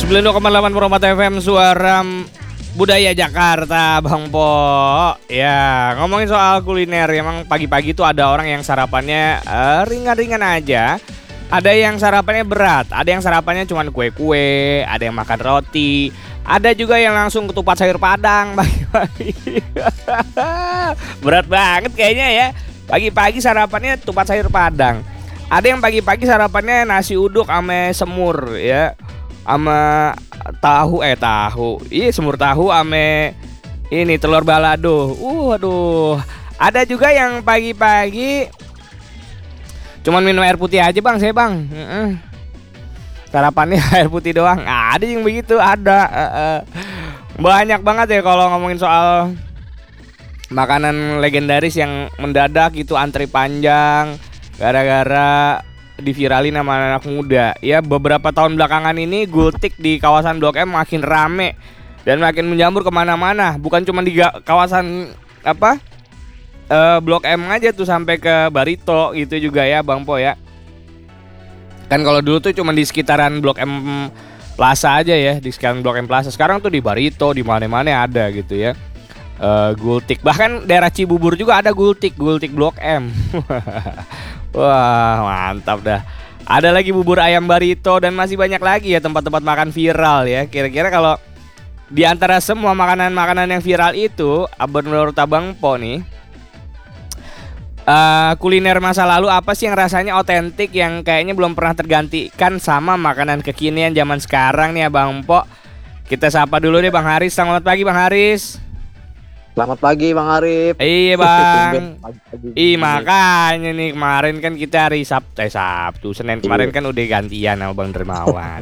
92,8 FM Suara Budaya Jakarta, Bang Po. Ya, ngomongin soal kuliner, emang pagi-pagi tuh ada orang yang sarapannya ringan-ringan aja. Ada yang sarapannya berat, ada yang sarapannya cuma kue-kue, ada yang makan roti, ada juga yang langsung ketupat sayur padang pagi-pagi. Berat banget kayaknya ya. Pagi-pagi sarapannya ketupat sayur padang. Ada yang pagi-pagi sarapannya nasi uduk ame semur ya. Sama tahu iya semur tahu ame ini telur balado. Aduh. Ada juga yang pagi-pagi cuman minum air putih aja bang, saya bang. Sarapannya air putih doang. Ada yang begitu, ada. Banyak banget ya kalau ngomongin soal makanan legendaris yang mendadak itu antri panjang gara-gara diviralin sama anak muda. Ya, beberapa tahun belakangan ini gultik di kawasan Blok M makin rame dan makin menjamur kemana-mana. Bukan cuma di kawasan Blok M aja tuh, sampai ke Barito gitu juga ya Bang Po ya. Kan kalau dulu tuh cuma di sekitaran Blok M Plaza aja ya, di sekitaran Blok M Plaza. Sekarang tuh di Barito, di mana-mana ada gitu ya. Gultik, bahkan daerah Cibubur juga ada gultik Blok M. Wah, mantap dah. Ada lagi bubur ayam Barito dan masih banyak lagi ya tempat-tempat makan viral ya. Kira-kira kalau di antara semua makanan-makanan yang viral itu, menurut Abang Po nih, kuliner masa lalu apa sih yang rasanya otentik, yang kayaknya belum pernah tergantikan sama makanan kekinian zaman sekarang nih Abang Po? Kita sapa dulu deh Bang Haris. Selamat pagi Bang Haris. Selamat pagi Bang Arif. Iya Bang. Makanya nih kemarin kan kita hari Sabtu, Senin kemarin kan udah gantian sama Bang Dermawan.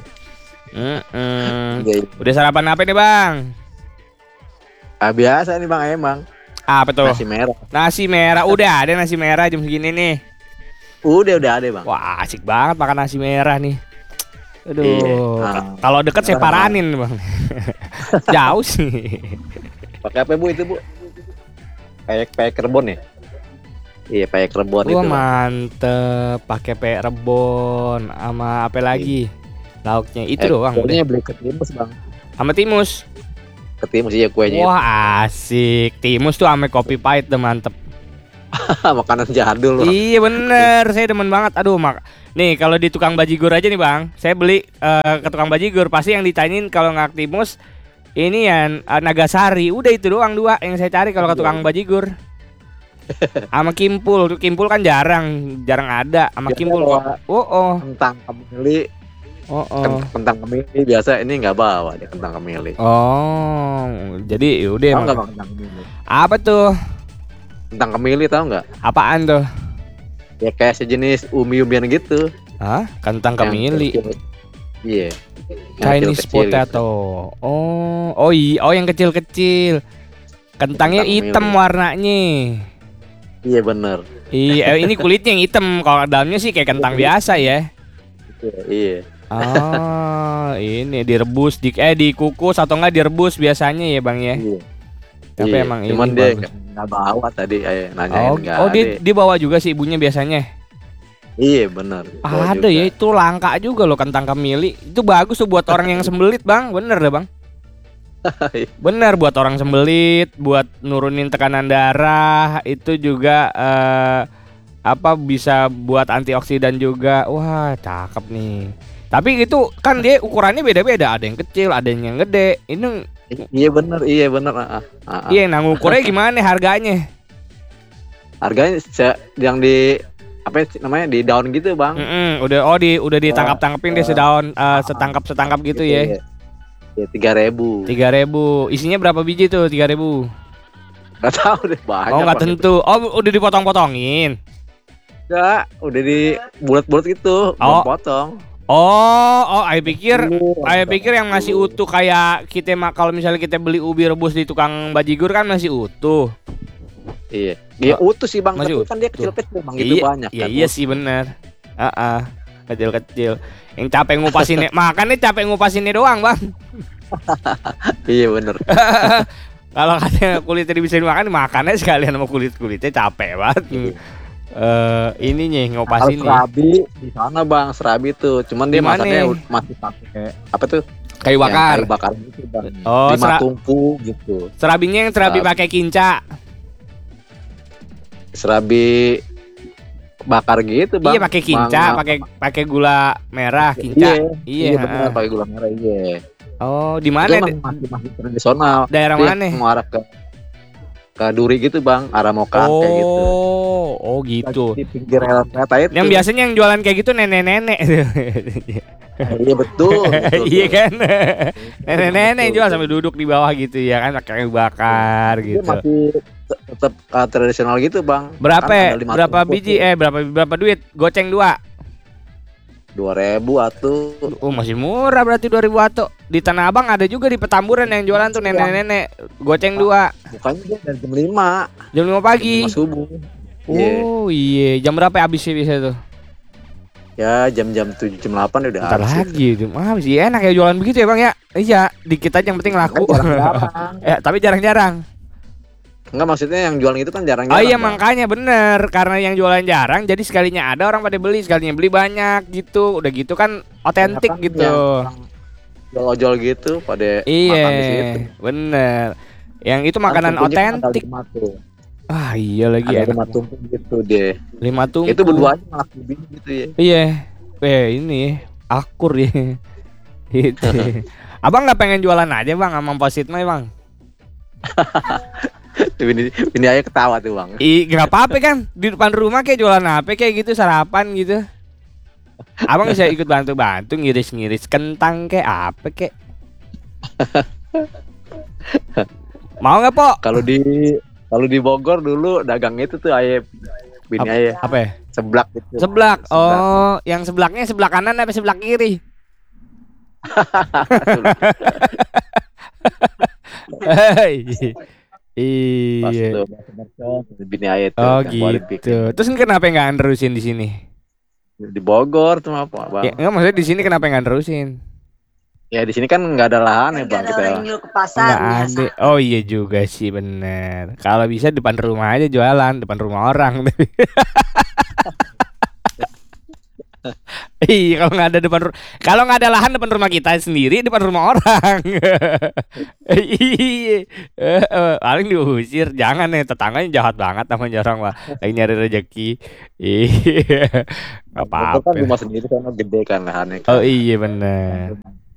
Udah sarapan apa nih Bang? Biasa nih Bang emang. Apa tuh? Nasi merah. Udah ada nasi merah jam segini nih. Udah ada Bang. Wah, asik banget makan nasi merah nih. Aduh. Iya. Kalau deket saya paranin Bang. Jauh sih. Pakai apa Bu itu Bu? Peyek rebon ya? Iya, peyek rebon itu. Wah, mantep. Pakai peyek rebon sama apa lagi? Lauknya itu doang. Kuenya beli ke Timus Bang. Sama timus. Ke Timus iya kuenya. Wah, asik. Timus tuh sama kopi pahit tuh mantep. Makanan jadul Bang. Iya bener, saya demen banget. Aduh, nih kalau di tukang bajigur aja nih Bang, saya beli ke tukang bajigur pasti yang ditanyain kalau nggak Timus ini yang Nagasari. Udah itu doang dua yang saya cari kalau ke tukang bajigur. Sama Kimpul kan jarang ada sama Kimpul kok. Kentang kemiri. Kentang kemiri biasa ini nggak bawa dia kentang kemiri. Jadi yaudah emang. Tahu kentang kemiri? Apa tuh? Kentang kemiri tahu nggak? Apaan tuh? Ya kayak sejenis umbi-umbian gitu. Hah? Kentang kemiri? Iya. Chinese potato. Gitu. Yang kecil-kecil. Kentangnya hitam warnanya. Iya bener. Iya, ini kulitnya yang hitam. Kalau dalamnya sih kayak kentang biasa ya. Iya. Ini direbus, dikukus atau enggak direbus biasanya ya Bang ya. Iya. Tapi emang cuman ini dia nggak bawa tadi nanyain nggak. Dia bawa juga sih ibunya biasanya. Iya benar. Ada juga. Ya itu langka juga loh kentang kemiri. Itu bagus tuh buat orang yang sembelit Bang. Bener deh Bang. Bener buat orang sembelit, buat nurunin tekanan darah. Itu juga bisa buat antioksidan juga. Wah cakep nih. Tapi itu kan dia ukurannya beda-beda. Ada yang kecil, ada yang gede. Ini Iya benar. Iya, ngukurnya gimana harganya? Harganya yang di apa namanya di daun gitu Bang. Udah ditangkap-tangkapin deh sedaun setangkap gitu ya. Ya 3.000. Isinya berapa biji tuh 3.000? Gak tahu deh banyak. Nggak tentu. Udah dipotong-potongin. Enggak, udah di bulat-bulat gitu, potong. Saya pikir yang masih utuh kayak kita kalau misalnya kita beli ubi rebus di tukang bajigur kan masih utuh. Iya. Dia utuh sih Bang, tapi kan dia kecil-kecil Bang, gitu banyak kan. Iya sih benar. Kecil-kecil. Yang capek ngupasinnya, makannya capek ngupasinnya doang Bang. Iya benar. Kalau katanya kulitnya bisa dimakan, makannya sekalian sama kulitnya capek banget. Ininya ngopas Kalau ini. Serabi di sana bang, Serabi tuh. Cuman dia Di mana? masaknya masih pakai apa tuh? Kayu Yang bakar. kayu bakar gitu bang. Oh, 5 tungku gitu. Serabinya yang serabi Serabi. pakai kinca. Serabi bakar gitu bang. Iya pakai kinca, pakai gula merah kinca. Iya, Iya, benar pakai gula merah iya. Oh, di Itu mana? masih tradisional. Daerah Dia mana? mengarah ke Duri gitu bang, arah Mokan kayak gitu. Oh gitu. Di pinggir rel kereta itu. Yang biasanya yang jualan kayak gitu nenek-nenek. Iya betul. Iya tuh. kan? Nenek-nenek yang Betul, jual betul. sampai duduk di bawah gitu ya kan, pakai kayu bakar Dia gitu. masih tetap tradisional gitu bang. Berapa? Kan ada 5 Berapa tungku biji? tuh. Berapa duit? Goceng 2. 2.000 atuh. Oh, masih murah berarti 2.000 atau. Di Tanah Abang ada juga di Petamburan yang jualan tuh nenek-nenek. Goceng 2. Bukannya dia dari jam 5. Jam 5 pagi. 5 subuh. Iya. Oh iya, jam berapa habisnya bisa tuh? Ya jam-jam 7 jam 8 udah Bentar habis. lagi jam habis. Iya enak ya jualan begitu ya Bang ya. Iya, dikit aja yang penting laku. Jarang-jarang. Ya, tapi jarang-jarang. Enggak maksudnya yang jualan itu kan jarang-jarang. Oh iya Bang. makanya bener. Karena yang jualan jarang, jadi sekalinya ada orang pada beli, sekalinya beli banyak gitu. Udah gitu kan otentik Kebanyakan gitu. yang Jual-jual gitu pada Iya, makan di situ. bener. Yang itu makanan Kan tungkunya kan ada otentik. 5 tuh. Ah iya lagi Ada 5 enak. tungku gitu deh. 5 tungku. Itu berdua aja malah lebih gitu ya. Iya. Ini akur ya. Gitu. Abang nggak pengen jualan aja Bang sama Positma Bang? Ini aja ketawa tuh bang. Nggak apa-apa kan di depan rumah kayak jualan apa kayak gitu sarapan gitu. Abang bisa ikut bantu-bantu ngiris-ngiris kentang kayak apa kayak. Mau nggak Po? Kalau di Bogor dulu dagang itu tuh ayam bini ayam Apa ya? seblak gitu. Seblak. Oh, yang seblaknya sebelah kanan apa sebelah kiri? Hei. Pas Iya. tuh bini ayam tuh. Oh yang baru bikin. gitu. Terus kenapa nggak nerusin di sini? Di Bogor tuh apa bang? Ya, enggak maksudnya di sini kenapa nggak nerusin? Ya di sini kan nggak ada lahan ya bang kita. Ke pasar Nggak ada. Oh iya juga sih bener. Kalau bisa depan rumah aja jualan, depan rumah orang. Iya kalau nggak ada kalau nggak ada lahan depan rumah kita sendiri, depan rumah orang. Iya. Paling diusir. Jangan nih tetangganya jahat banget sama orang lah. Lagi nyari rezeki. Iya. Nggak Bogor kan apa-apa. rumah sendiri kan gede kan lahannya kan. Oh iya bener.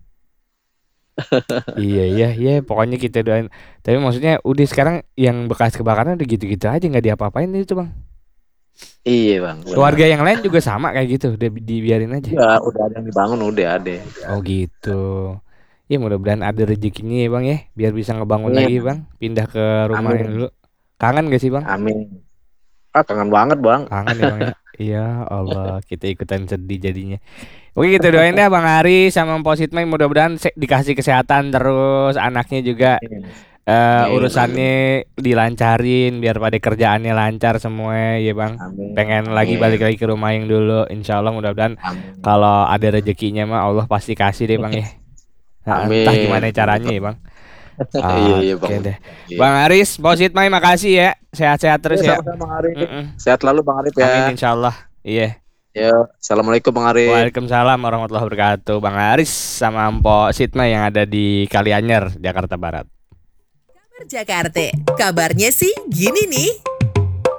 Iya pokoknya kita doain. Tapi maksudnya udah sekarang yang bekas kebakaran udah gitu-gitu aja nggak diapa-apain itu Bang. Iya bang. benar. Keluarga yang lain juga sama kayak gitu, udah dibiarin aja. Ya udah ada yang dibangun udah ada. Oh gitu. Ya mudah-mudahan ada rezekinya ya Bang ya, biar bisa ngebangun Amin. lagi Bang, pindah ke rumah Amin. yang dulu. Kangen gak sih Bang? Amin. Kangen banget bang. Kangen ya Bang ya. Iya Allah, kita ikutan sedih jadinya. Oke kita doain ya Bang Ari sama Mpok Sitma, mudah-mudahan dikasih kesehatan terus, anaknya juga Amin. urusannya dilancarin biar pada kerjaannya lancar semua ya Bang. Amin. Pengen lagi Amin. balik lagi ke rumah yang dulu, insya Allah mudah-mudahan Amin. kalau ada rezekinya mah Allah pasti kasih deh Bang ya. Nah, Amin. entah gimana caranya ya Bang. Iya Oke bang. deh. Iya. Bang Aris, Posit Mai makasih ya. Sehat-sehat terus ya. Sama-sama Bang Arif. Mm-mm. Sehat selalu Bang Arif ya. Amin insyaallah. Iya. Ya, assalamualaikum Bang Arif. Waalaikumsalam warahmatullahi wabarakatuh. Bang Aris sama Mpok Sitma yang ada di Kalianyer, Jakarta Barat. Jakarta. Kabarnya sih gini nih.